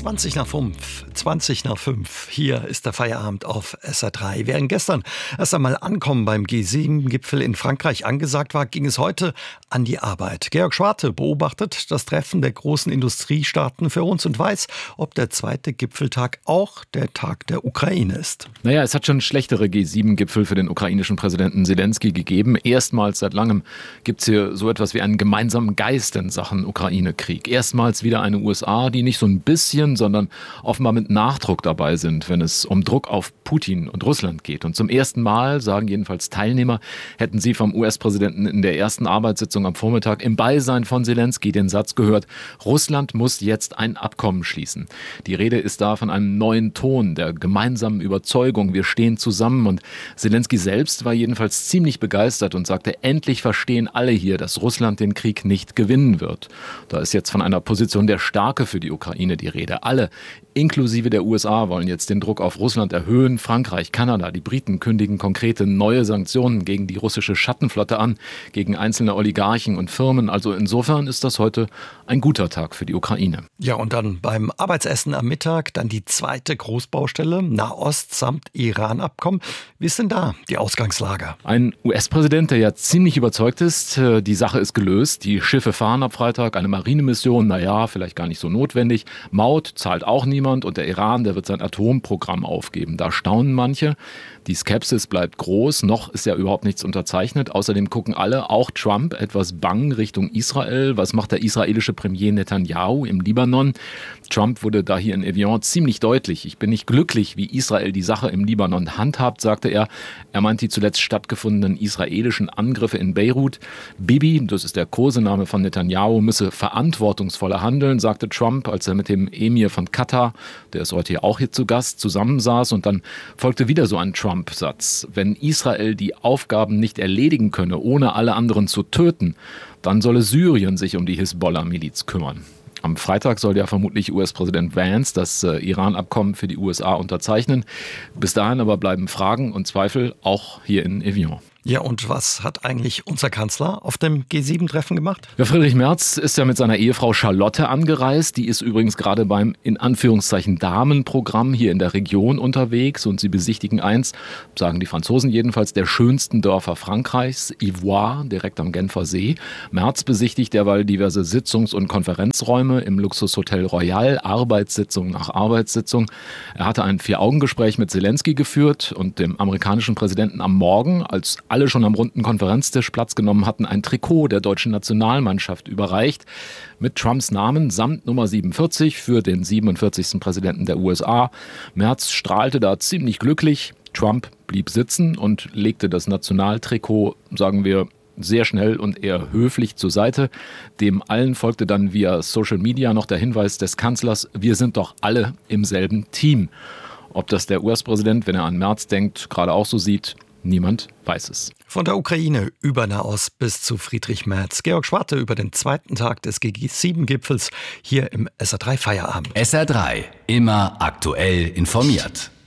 20 nach 5. 20 nach 5. Hier ist der Feierabend auf SR3. Während gestern erst einmal Ankommen beim G7-Gipfel in Frankreich angesagt war, ging es heute an die Arbeit. Georg Schwarte beobachtet das Treffen der großen Industriestaaten für uns und weiß, ob der zweite Gipfeltag auch der Tag der Ukraine ist. Naja, es hat schon schlechtere G7-Gipfel für den ukrainischen Präsidenten Zelensky gegeben. Erstmals seit langem gibt es hier so etwas wie einen gemeinsamen Geist in Sachen Ukraine-Krieg. Erstmals wieder eine USA, die nicht so ein bisschen, sondern offenbar mit Nachdruck dabei sind, wenn es um Druck auf Putin und Russland geht. Und zum ersten Mal, sagen jedenfalls Teilnehmer, hätten sie vom US-Präsidenten in der ersten Arbeitssitzung am Vormittag im Beisein von Zelensky den Satz gehört: Russland muss jetzt ein Abkommen schließen. Die Rede ist da von einem neuen Ton, der gemeinsamen Überzeugung, wir stehen zusammen. Und Zelensky selbst war jedenfalls ziemlich begeistert und sagte, endlich verstehen alle hier, dass Russland den Krieg nicht gewinnen wird. Da ist jetzt von einer Position der Stärke für die Ukraine die Rede. Alle, inklusive der USA, wollen jetzt den Druck auf Russland erhöhen. Frankreich, Kanada, die Briten kündigen konkrete neue Sanktionen gegen die russische Schattenflotte an, gegen einzelne Oligarchen und Firmen. Also insofern ist das heute ein guter Tag für die Ukraine. Ja, und dann beim Arbeitsessen am Mittag dann die zweite Großbaustelle, Nahost samt Iran-Abkommen. Wie ist denn da die Ausgangslage? Ein US-Präsident, der ja ziemlich überzeugt ist, die Sache ist gelöst. Die Schiffe fahren ab Freitag, eine Marinemission, naja, vielleicht gar nicht so notwendig. Maut zahlt auch niemand und der Iran, der wird sein Atomprogramm aufgeben. Da staunen manche. Die Skepsis bleibt groß, noch ist ja überhaupt nichts unterzeichnet. Außerdem gucken alle, auch Trump, etwas bang Richtung Israel. Was macht der israelische Premier Netanyahu im Libanon? Trump wurde da hier in Evian ziemlich deutlich. Ich bin nicht glücklich, wie Israel die Sache im Libanon handhabt, sagte er. Er meint die zuletzt stattgefundenen israelischen Angriffe in Beirut. Bibi, das ist der Kosename von Netanyahu, müsse verantwortungsvoller handeln, sagte Trump, als er mit dem Emir von Katar, der ist heute hier auch hier zu Gast, zusammensaß. Und dann folgte wieder so ein Trump-Satz: Wenn Israel die Aufgaben nicht erledigen könne, ohne alle anderen zu töten, dann solle Syrien sich um die Hisbollah-Miliz kümmern. Am Freitag soll ja vermutlich US-Präsident Vance das Iran-Abkommen für die USA unterzeichnen. Bis dahin aber bleiben Fragen und Zweifel auch hier in Evian. Ja, und was hat eigentlich unser Kanzler auf dem G7-Treffen gemacht? Ja, Friedrich Merz ist ja mit seiner Ehefrau Charlotte angereist. Die ist übrigens gerade beim, in Anführungszeichen, Damenprogramm hier in der Region unterwegs. Und sie besichtigen eins, sagen die Franzosen jedenfalls, der schönsten Dörfer Frankreichs, Ivoire, direkt am Genfer See. Merz besichtigt derweil diverse Sitzungs- und Konferenzräume im Luxushotel Royal, Arbeitssitzung nach Arbeitssitzung. Er hatte ein 4-Augen-Gespräch mit Zelensky geführt und dem amerikanischen Präsidenten am Morgen, als alle schon am runden Konferenztisch Platz genommen hatten, ein Trikot der deutschen Nationalmannschaft überreicht mit Trumps Namen samt Nummer 47 für den 47. Präsidenten der USA. Merz strahlte da ziemlich glücklich. Trump blieb sitzen und legte das Nationaltrikot, sagen wir, sehr schnell und eher höflich zur Seite. Dem allen folgte dann via Social Media noch der Hinweis des Kanzlers: Wir sind doch alle im selben Team. Ob das der US-Präsident, wenn er an Merz denkt, gerade auch so sieht, niemand weiß es. Von der Ukraine über Nahost bis zu Friedrich Merz. Georg Schwarte über den zweiten Tag des G7-Gipfels hier im SR3 Feierabend. SR3, immer aktuell informiert.